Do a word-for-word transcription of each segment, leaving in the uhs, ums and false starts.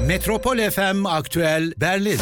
Metropol F M Aktüel Berlin.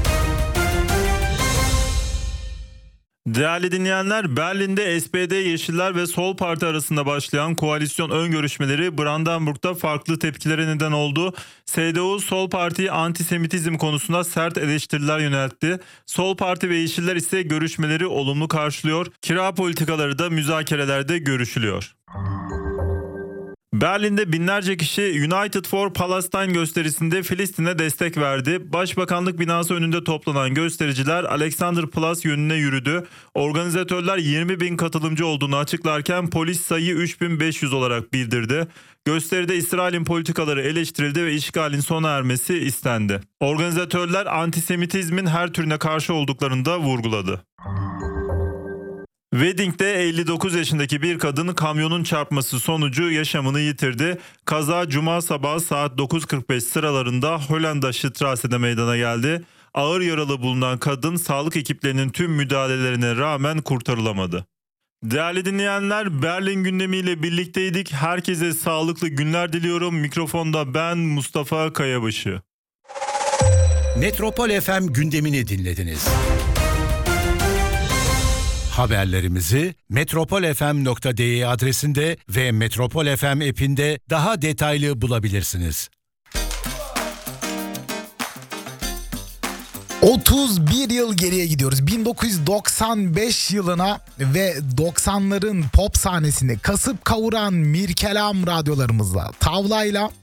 Değerli dinleyenler, Berlin'de S P D, Yeşiller ve Sol Parti arasında başlayan koalisyon ön görüşmeleri Brandenburg'da farklı tepkilere neden oldu. S D U, Sol Parti'yi antisemitizm konusunda sert eleştiriler yöneltti. Sol Parti ve Yeşiller ise görüşmeleri olumlu karşılıyor. Kira politikaları da müzakerelerde görüşülüyor. Berlin'de binlerce kişi United for Palestine gösterisinde Filistin'e destek verdi. Başbakanlık binası önünde toplanan göstericiler Alexanderplatz yönüne yürüdü. Organizatörler yirmi bin katılımcı olduğunu açıklarken polis sayıyı üç bin beş yüz olarak bildirdi. Gösteride İsrail'in politikaları eleştirildi ve işgalin sona ermesi istendi. Organizatörler antisemitizmin her türüne karşı olduklarını da vurguladı. Wedding'de elli dokuz yaşındaki bir kadın kamyonun çarpması sonucu yaşamını yitirdi. Kaza cuma sabahı saat dokuz kırk beş sıralarında Hollanda Strasse'de meydana geldi. Ağır yaralı bulunan kadın sağlık ekiplerinin tüm müdahalelerine rağmen kurtarılamadı. Değerli dinleyenler, Berlin gündemiyle birlikteydik. Herkese sağlıklı günler diliyorum. Mikrofonda ben Mustafa Kayabaşı. Metropol F M gündemini dinlediniz. Haberlerimizi metropol f m nokta d e adresinde ve Metropol F M app'inde daha detaylı bulabilirsiniz. otuz bir yıl geriye gidiyoruz. bin dokuz yüz doksan beş yılına ve doksanların pop sahnesini kasıp kavuran Mirkelam radyolarımızla, tavlayla